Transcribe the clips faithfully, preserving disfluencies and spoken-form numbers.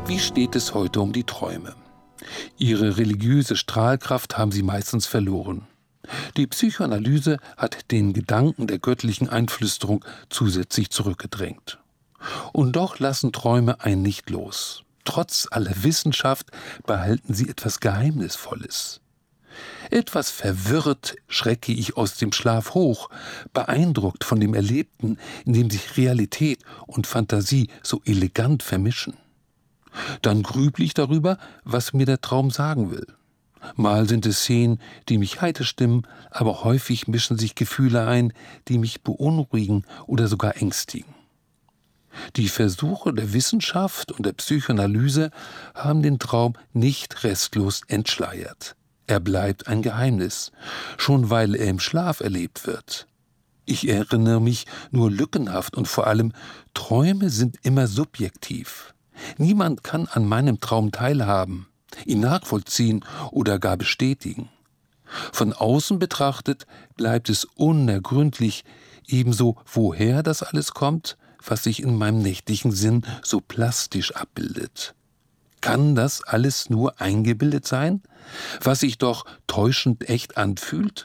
Wie steht es heute um die Träume? Ihre religiöse Strahlkraft haben sie meistens verloren. Die Psychoanalyse hat den Gedanken der göttlichen Einflüsterung zusätzlich zurückgedrängt. Und doch lassen Träume einen nicht los. Trotz aller Wissenschaft behalten sie etwas Geheimnisvolles. Etwas verwirrt schrecke ich aus dem Schlaf hoch, beeindruckt von dem Erlebten, in dem sich Realität und Fantasie so elegant vermischen. Dann grüble ich darüber, was mir der Traum sagen will. Mal sind es Szenen, die mich heiter stimmen, aber häufig mischen sich Gefühle ein, die mich beunruhigen oder sogar ängstigen. Die Versuche der Wissenschaft und der Psychoanalyse haben den Traum nicht restlos entschleiert. Er bleibt ein Geheimnis, schon weil er im Schlaf erlebt wird. Ich erinnere mich nur lückenhaft und vor allem, Träume sind immer subjektiv. Niemand kann an meinem Traum teilhaben, ihn nachvollziehen oder gar bestätigen. Von außen betrachtet bleibt es unergründlich, ebenso woher das alles kommt, was sich in meinem nächtlichen Sinn so plastisch abbildet. Kann das alles nur eingebildet sein, was sich doch täuschend echt anfühlt?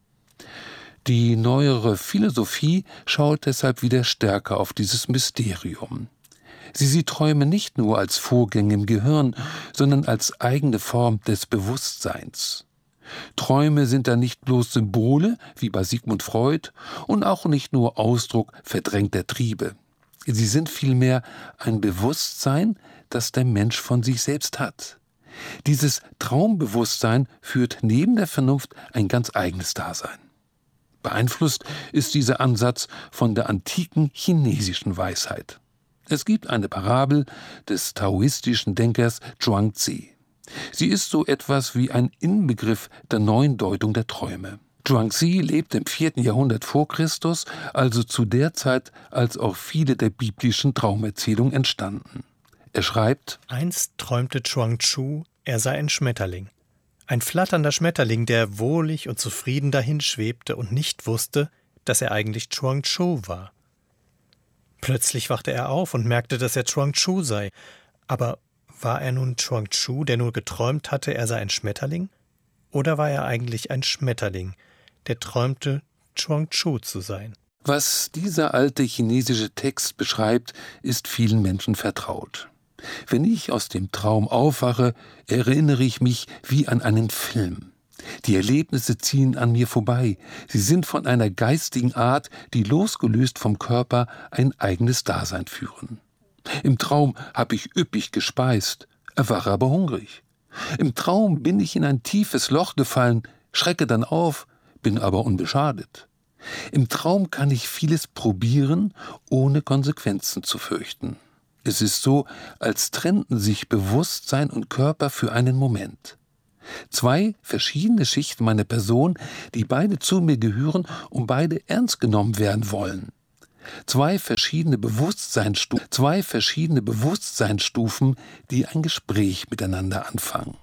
Die neuere Philosophie schaut deshalb wieder stärker auf dieses Mysterium. Sie sieht Träume nicht nur als Vorgänge im Gehirn, sondern als eigene Form des Bewusstseins. Träume sind da nicht bloß Symbole, wie bei Sigmund Freud, und auch nicht nur Ausdruck verdrängter Triebe. Sie sind vielmehr ein Bewusstsein, das der Mensch von sich selbst hat. Dieses Traumbewusstsein führt neben der Vernunft ein ganz eigenes Dasein. Beeinflusst ist dieser Ansatz von der antiken chinesischen Weisheit. Es gibt eine Parabel des taoistischen Denkers Zhuangzi. Sie ist so etwas wie ein Inbegriff der neuen Deutung der Träume. Zhuangzi lebte im vierten Jahrhundert vor Christus, also zu der Zeit, als auch viele der biblischen Traumerzählungen entstanden. Er schreibt: Einst träumte Chuang-Tzu, er sei ein Schmetterling. Ein flatternder Schmetterling, der wohlig und zufrieden dahinschwebte und nicht wusste, dass er eigentlich Chuang-Tzu war. Plötzlich wachte er auf und merkte, dass er Chuang-Tzu sei. Aber war er nun Chuang-Tzu, der nur geträumt hatte, er sei ein Schmetterling? Oder war er eigentlich ein Schmetterling, der träumte, Chuang-Tzu zu sein? Was dieser alte chinesische Text beschreibt, ist vielen Menschen vertraut. Wenn ich aus dem Traum aufwache, erinnere ich mich wie an einen Film. Die Erlebnisse ziehen an mir vorbei. Sie sind von einer geistigen Art, die losgelöst vom Körper ein eigenes Dasein führen. Im Traum habe ich üppig gespeist, erwache aber hungrig. Im Traum bin ich in ein tiefes Loch gefallen, schrecke dann auf, bin aber unbeschadet. Im Traum kann ich vieles probieren, ohne Konsequenzen zu fürchten. Es ist so, als trennten sich Bewusstsein und Körper für einen Moment. Zwei verschiedene Schichten meiner Person, die beide zu mir gehören und beide ernst genommen werden wollen. Zwei verschiedene Bewusstseinsstufen, zwei verschiedene Bewusstseinsstufen, die ein Gespräch miteinander anfangen.